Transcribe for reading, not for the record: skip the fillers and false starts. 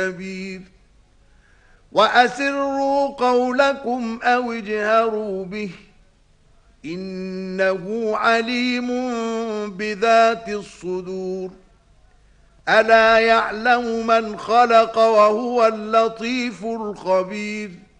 كبير وأسروا قولكم أو اجهروا به إنه عليم بذات الصدور ألا يعلم من خلق وهو اللطيف الخبير